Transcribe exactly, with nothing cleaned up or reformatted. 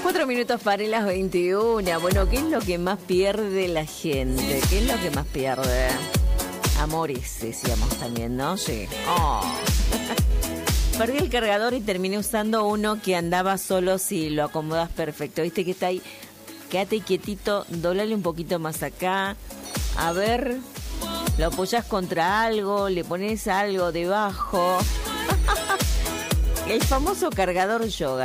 Cuatro minutos para las veintiuna. Bueno, ¿qué es lo que más pierde la gente? ¿Qué es lo que más pierde? Amores, decíamos también, ¿no? Sí. Oh. Perdí el cargador y terminé usando uno que andaba solo si lo acomodas perfecto. ¿Viste que está ahí? Quédate quietito, doblale un poquito más acá. A ver, lo apoyas contra algo, le pones algo debajo. El famoso cargador yoga.